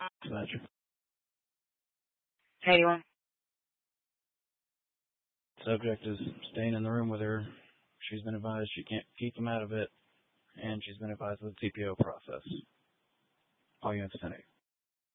Gotcha. Hey, you want? Subject is staying in the room with her. She's been advised she can't keep him out of it, and she's been advised of the TPO process. All you have to say.